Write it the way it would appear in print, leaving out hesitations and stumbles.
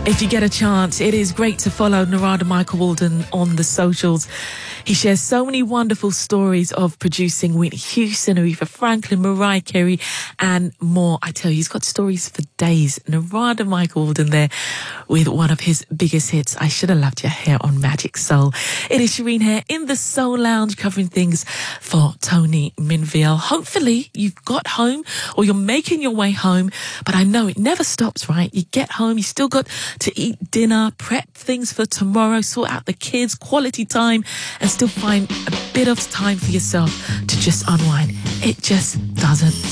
If you get a chance, it is great to follow Narada Michael Walden on the socials. He shares so many wonderful stories of producing Whitney Houston, Aretha Franklin, Mariah Carey, and more. I tell you, he's got stories for days. Narada Michael Walden there with one of his biggest hits, I Should Have Loved You, here on Magic Soul. It is Shireen here in the Soul Lounge covering things for Tony Minville. Hopefully you've got home or you're making your way home, but I know it never stops, right? You get home, you still got to eat dinner, prep things for tomorrow, sort out the kids, quality time, and still find a bit of time for yourself to just unwind. It just doesn't